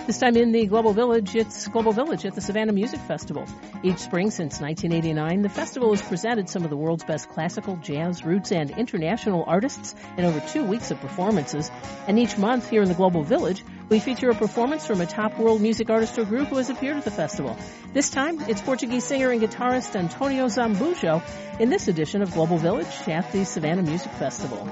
This time in the Global Village, it's Global Village at the Savannah Music Festival. Each spring since 1989, the festival has presented some of the world's best classical, jazz, roots, and international artists in over 2 weeks of performances. And each month here in the Global Village, we feature a performance from a top world music artist or group who has appeared at the festival. This time, it's Portuguese singer and guitarist Antonio Zambujo in this edition of Global Village at the Savannah Music Festival.